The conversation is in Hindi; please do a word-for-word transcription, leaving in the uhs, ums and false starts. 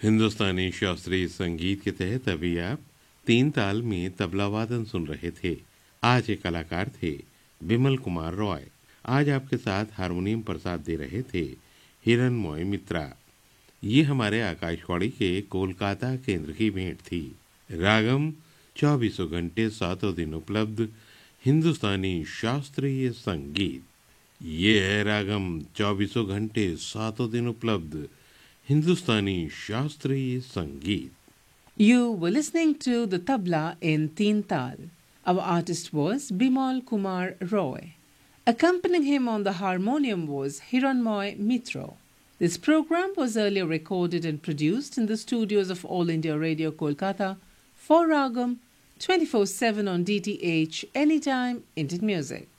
हिंदुस्तानी शास्त्रीय संगीत के तहत अभी आप तीन ताल में तबला वादन सुन रहे थे। आज के कलाकार थे विमल कुमार रॉय। आज आपके साथ हारमोनियम पर साथ दे रहे थे हिरणमय मित्रा। ये हमारे आकाशवाणी के कोलकाता केंद्र की भेंट थी। रागम चौबीसों घंटे सातों दिन उपलब्ध हिंदुस्तानी शास्त्रीय संगीत। ये है रागम चौबीसों घंटे सातों दिन उपलब्ध हिंदुस्तानी शास्त्रीय संगीत। You were listening to the tabla in Teen Tal. Our artist was Bimal Kumar Roy. Accompanying him on the harmonium was Hiranmoy Mitro. This program was earlier recorded and produced in the studios of All India Radio Kolkata for Ragam twenty-four seven on D T H Anytime Indian Music.